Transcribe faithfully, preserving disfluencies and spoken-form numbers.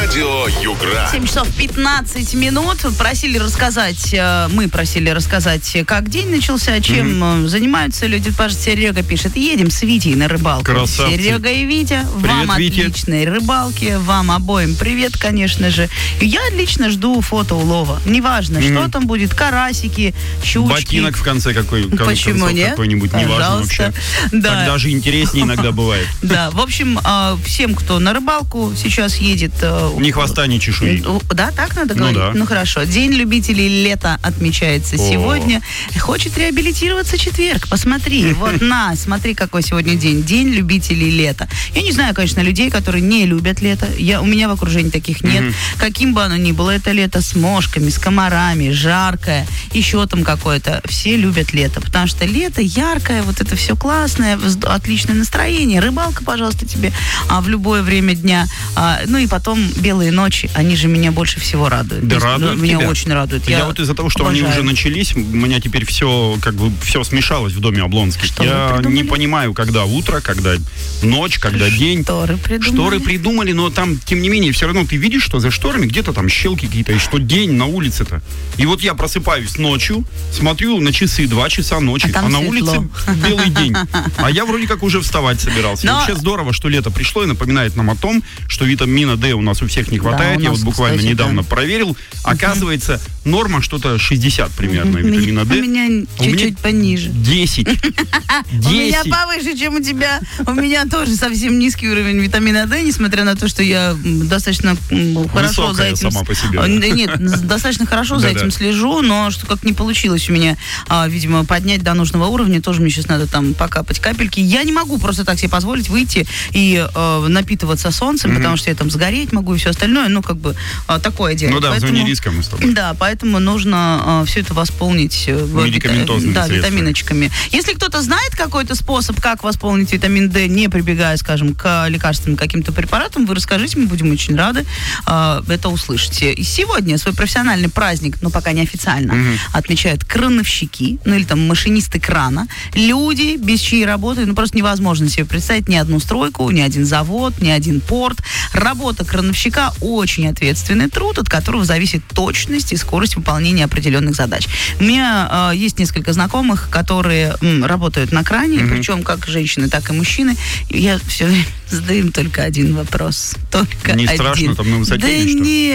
Радио Югра. семь часов пятнадцать минут. Просили рассказать, э, мы просили рассказать, как день начался, чем mm-hmm. занимаются люди. Паша Серега пишет: едем с Витей на рыбалку. Красавцы. Серега и Витя, Привет, вам Витя. отличной рыбалки, вам обоим привет, конечно же. Я лично жду фото улова. Неважно, mm-hmm. что там будет, карасики, щучки. Ботинок в конце какой, Почему нет? какой-нибудь, неважно вообще. Да. Так даже интереснее иногда бывает. Да, в общем, всем, кто на рыбалку сейчас едет... Ни хвоста, ни чешуи. Да, так надо говорить? Ну, да. Ну хорошо. День любителей лета отмечается О. сегодня. Хочет реабилитироваться четверг. Посмотри, вот на, смотри, какой сегодня день. День любителей лета. Я не знаю, конечно, людей, которые не любят лето. Я, у меня в окружении таких нет. Mm-hmm. Каким бы оно ни было, это лето с мошками, с комарами, жаркое, еще там какое-то. Все любят лето, потому что лето яркое, вот это все классное, отличное настроение. Рыбалка, пожалуйста, тебе а, в любое время дня. А, ну и потом белые ночи, они же меня больше всего радуют. Да, есть, радуют ну, меня тебя. очень радуют. Я, Я вот из-за того, что обожаю. они уже начались, у меня теперь все, как бы, все смешалось в доме Облонских. Что Я не понимаю, когда утро, когда ночь, когда Шторы день. придумали. Шторы придумали, но там, тем не менее, все равно ты видишь, что за шторами где-то там щелки какие-то, и что день на улице-то. И вот я просыпаюсь ночью, смотрю на часы, два часа ночи, а, а на светло. улице белый день. А я вроде как уже вставать собирался. Но... Вообще здорово, что лето пришло и напоминает нам о том, что витамина D у нас у всех не хватает. Да, я нас, вот буквально кстати, недавно да. проверил. Оказывается, норма что-то шестьдесят примерно витамина D. У меня чуть-чуть пониже. десять. У меня повыше, чем у тебя. У меня тоже совсем низкий уровень витамина D, несмотря на то, что я достаточно хорошо за этим... сама по себе. Нет, достаточно хорошо за этим слежу, но что как не получилось у меня, видимо, поднять до нужного уровня. Тоже мне сейчас надо там покапать капельки. Я не могу просто так себе позволить выйти и напитываться солнцем, потому что я там сгореть могу и все остальное. Ну, как бы такое дело. Ну да, в зоне риска мы с тобой. Да, поэтому нужно все это восполнить медикаментозными да, средствами. витаминочками. Если кто-то знает какой-то способ, как восполнить витамин D, не прибегая, скажем, к лекарственным каким-то препаратам, вы расскажите, мы будем очень рады э, это услышать. И сегодня свой профессиональный праздник, но пока не официально, mm-hmm. отмечают крановщики, ну или там машинисты крана. Люди, без чьей работы, ну просто невозможно себе представить ни одну стройку, ни один завод, ни один порт. Работа крановщика очень ответственный труд, от которого зависит точность и скорость выполнения определенных задач. У меня э, есть несколько знакомых, которые м, работают на кране, mm-hmm. причем как женщины, так и мужчины. И я все время задаю им только один вопрос. Только не один. страшно там на высоте да или что? Нет.